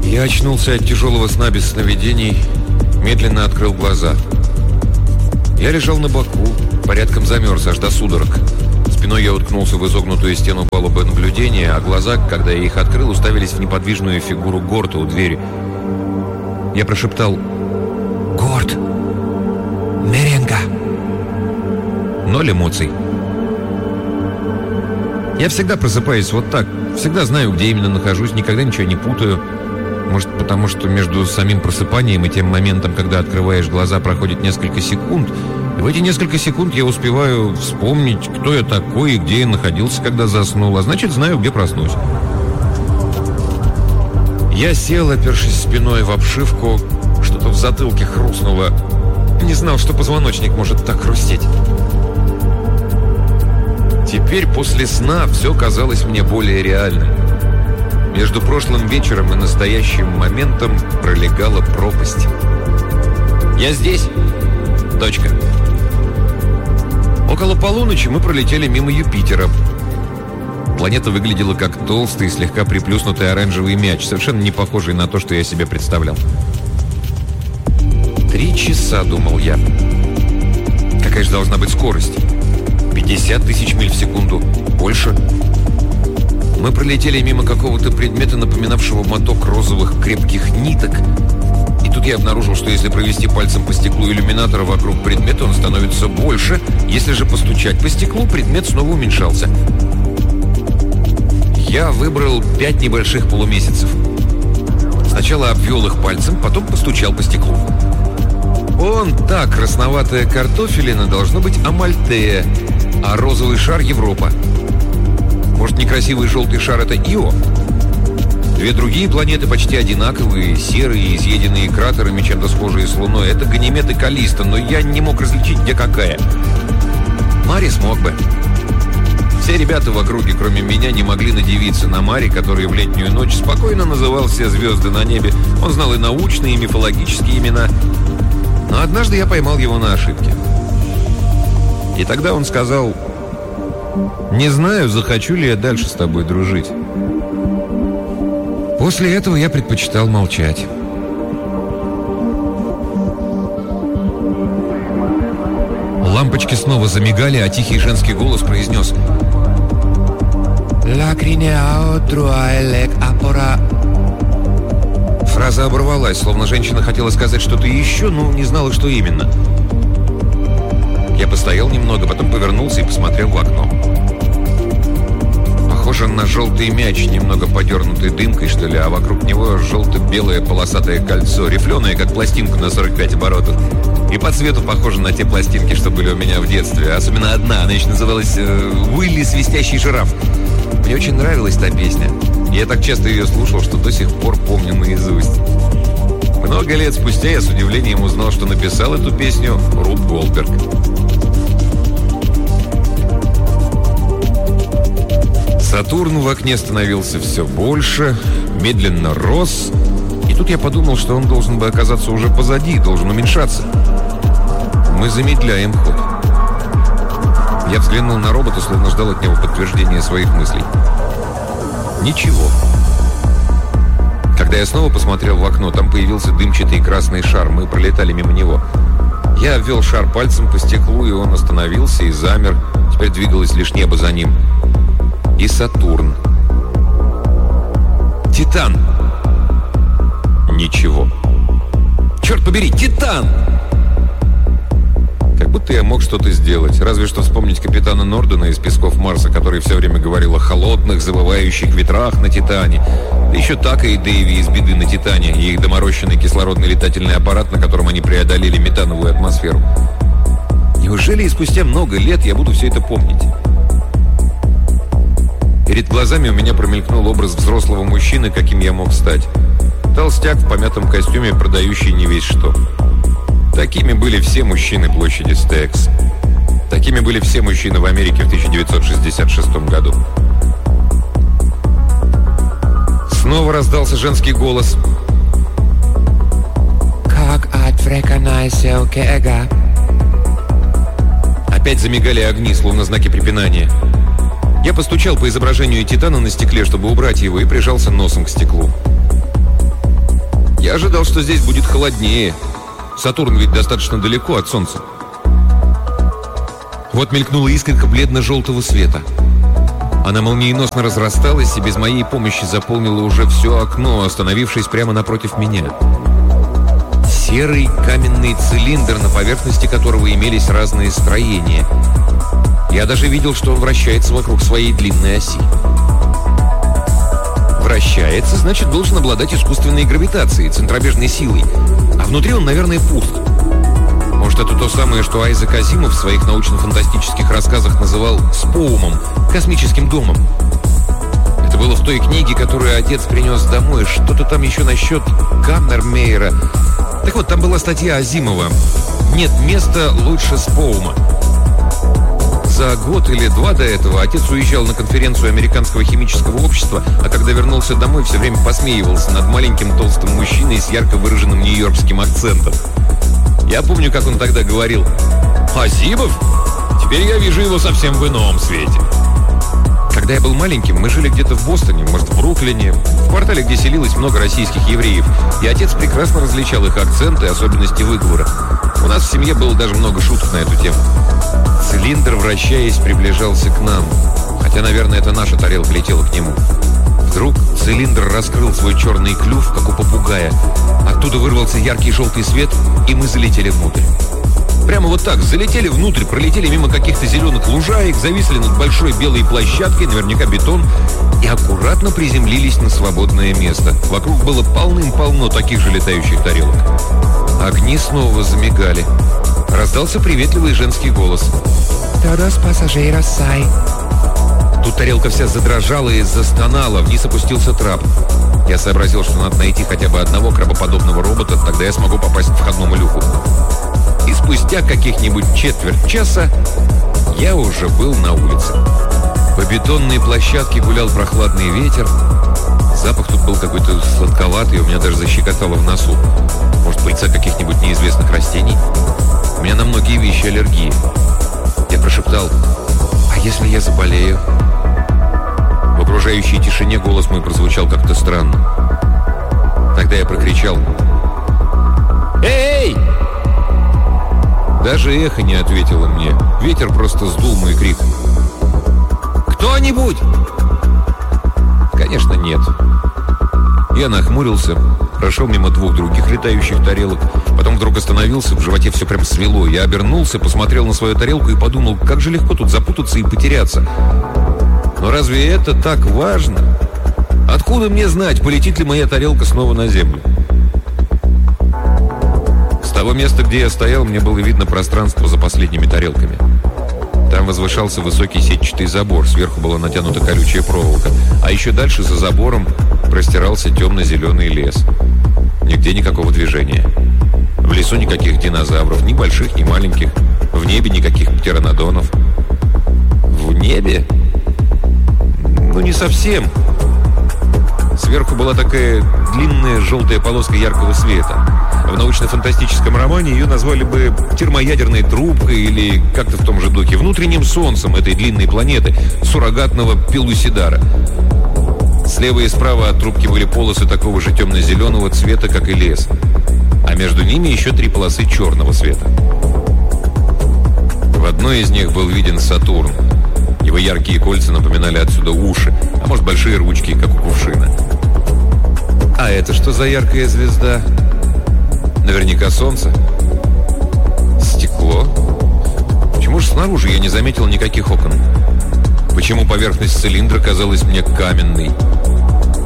Я очнулся от тяжелого сна без сновидений, медленно открыл глаза. Я лежал на боку, порядком замерз аж до судорог. Спиной я уткнулся в изогнутую стену палубы наблюдения, а глаза, когда я их открыл, уставились в неподвижную фигуру Горта у двери. Я прошептал: «Горт! Меренга!» Ноль эмоций. Я всегда просыпаюсь вот так, всегда знаю, где именно нахожусь, никогда ничего не путаю. Может, потому что между самим просыпанием и тем моментом, когда открываешь глаза, проходит несколько секунд, и в эти несколько секунд я успеваю вспомнить, кто я такой и где я находился, когда заснул, а значит, знаю, где проснусь. Я сел, опершись спиной в обшивку, что-то в затылке хрустнуло. Не знал, что позвоночник может так хрустеть. Теперь после сна все казалось мне более реальным. Между прошлым вечером и настоящим моментом пролегала пропасть. «Я здесь. Точка». Около полуночи мы пролетели мимо Юпитера. Планета выглядела как толстый, слегка приплюснутый оранжевый мяч, совершенно не похожий на то, что я себе представлял. 3 часа, думал я. Какая же должна быть скорость? 50 тысяч миль в секунду. Больше? Мы пролетели мимо какого-то предмета, напоминавшего моток розовых крепких ниток. И тут я обнаружил, что если провести пальцем по стеклу иллюминатора вокруг предмета, он становится больше. Если же постучать по стеклу, предмет снова уменьшался. Я выбрал 5 небольших полумесяцев. Сначала обвел их пальцем, потом постучал по стеклу. Вон та красноватая картофелина должно быть Амальтея, а розовый шар — Европа. Может, некрасивый желтый шар — это Ио? 2 другие планеты почти одинаковые, серые, изъеденные кратерами, чем-то схожие с Луной. Это Ганимед и Каллиста, но я не мог различить, где какая. Мари смог бы. Все ребята в округе, кроме меня, не могли надивиться на Мари, который в летнюю ночь спокойно называл все звезды на небе. Он знал и научные, и мифологические имена. Но однажды я поймал его на ошибке. И тогда он сказал: «Не знаю, захочу ли я дальше с тобой дружить». После этого я предпочитал молчать. Лампочки снова замигали, а тихий женский голос произнес: Фраза оборвалась, словно женщина хотела сказать что-то еще, но не знала, что именно. Я постоял немного, потом повернулся и посмотрел в окно. Похоже на желтый мяч, немного подернутый дымкой, что ли, а вокруг него желто-белое полосатое кольцо, рифленое, как пластинка на 45 оборотов. И по цвету похоже на те пластинки, что были у меня в детстве. Особенно одна, она еще называлась «Уилли, свистящий жираф». Мне очень нравилась та песня. Я так часто ее слушал, что до сих пор помню наизусть. Много лет спустя я с удивлением узнал, что написал эту песню Руб Голдберг. Сатурн в окне становился все больше, медленно рос, и тут я подумал, что он должен бы оказаться уже позади, должен уменьшаться. Мы замедляем ход. Я взглянул на робота, словно ждал от него подтверждения своих мыслей. Ничего. Когда я снова посмотрел в окно, там появился дымчатый красный шар, мы пролетали мимо него. Я обвел шар пальцем по стеклу, и он остановился и замер. Теперь двигалось лишь небо за ним. И Сатурн. Титан. Ничего. Черт побери, Титан! Как будто я мог что-то сделать. Разве что вспомнить капитана Нордена из «Песков Марса», который все время говорил о холодных, завывающих ветрах на Титане. Да еще Така и Дэйви из «Беды на Титане» и их доморощенный кислородный летательный аппарат, на котором они преодолели метановую атмосферу. Неужели и спустя много лет я буду все это помнить? Перед глазами у меня промелькнул образ взрослого мужчины, каким я мог стать. Толстяк в помятом костюме, продающий не весь что. Такими были все мужчины площади Стекс. Такими были все мужчины в Америке в 1966 году. Снова раздался женский голос. «Как отвлекайся, Кега?» Опять замигали огни, словно знаки препинания. Я постучал по изображению Титана на стекле, чтобы убрать его, и прижался носом к стеклу. Я ожидал, что здесь будет холоднее. Сатурн ведь достаточно далеко от Солнца. Вот мелькнула искорка бледно-желтого света. Она молниеносно разрасталась и без моей помощи заполнила уже все окно, остановившись прямо напротив меня. Серый каменный цилиндр, на поверхности которого имелись разные строения. Я даже видел, что он вращается вокруг своей длинной оси. Вращается, значит, должен обладать искусственной гравитацией, центробежной силой. А внутри он, наверное, пуст. Может, это то самое, что Айзек Азимов в своих научно-фантастических рассказах называл «споумом», космическим домом. Это было в той книге, которую отец принес домой. Что-то там еще насчет Каммермейера. Так вот, там была статья Азимова «Нет места лучше споума». За год или два до этого отец уезжал на конференцию Американского химического общества, а когда вернулся домой, все время посмеивался над маленьким толстым мужчиной с ярко выраженным нью-йоркским акцентом. Я помню, как он тогда говорил: «Азимов? Теперь я вижу его совсем в ином свете». Когда я был маленьким, мы жили где-то в Бостоне, может, в Бруклине, в квартале, где селилось много российских евреев, и отец прекрасно различал их акценты и особенности выговора. У нас в семье было даже много шуток на эту тему. Цилиндр, вращаясь, приближался к нам, хотя, наверное, это наша тарелка летела к нему. Вдруг цилиндр раскрыл свой черный клюв, как у попугая. Оттуда вырвался яркий желтый свет, и мы залетели внутрь. Прямо вот так, залетели внутрь, пролетели мимо каких-то зеленых лужаек, зависли над большой белой площадкой, наверняка бетон, и аккуратно приземлились на свободное место. Вокруг было полным-полно таких же летающих тарелок. Огни снова замигали. Раздался приветливый женский голос. «Todos pasajeros sai». Тут тарелка вся задрожала и застонала, вниз опустился трап. Я сообразил, что надо найти хотя бы одного крабоподобного робота, тогда я смогу попасть к входному люку. И спустя каких-нибудь четверть часа я уже был на улице. По бетонной площадке гулял прохладный ветер. Запах тут был какой-то сладковатый, у меня даже защекотало в носу. Может, пыльца каких-нибудь неизвестных растений? У меня на многие вещи аллергии. Я прошептал: «А если я заболею?» В окружающей тишине голос мой прозвучал как-то странно. Тогда я прокричал: «Эй!» Даже эхо не ответило мне. Ветер просто сдул мой крик. «Кто-нибудь?» Конечно, нет. Я нахмурился, прошел мимо двух других летающих тарелок, потом вдруг остановился, в животе все прям свело. Я обернулся, посмотрел на свою тарелку и подумал, как же легко тут запутаться и потеряться. Но разве это так важно? Откуда мне знать, полетит ли моя тарелка снова на землю? С того места, где я стоял, мне было видно пространство за последними тарелками. Там возвышался высокий сетчатый забор, сверху была натянута колючая проволока, а еще дальше за забором простирался темно-зеленый лес. Нигде никакого движения. В лесу никаких динозавров, ни больших, ни маленьких. В небе никаких птеранодонов. В небе? Ну, не совсем. Сверху была такая длинная желтая полоска яркого света. В научно-фантастическом романе ее назвали бы термоядерной трубкой или как-то в том же духе, внутренним солнцем этой длинной планеты, суррогатного Пелусидара. Слева и справа от трубки были полосы такого же темно-зеленого цвета, как и лес. А между ними еще 3 полосы черного цвета. В одной из них был виден Сатурн. Его яркие кольца напоминали отсюда уши, а может, большие ручки, как у кувшина. А это что за яркая звезда? Наверняка солнце. Стекло. Почему же снаружи я не заметил никаких окон? Почему поверхность цилиндра казалась мне каменной?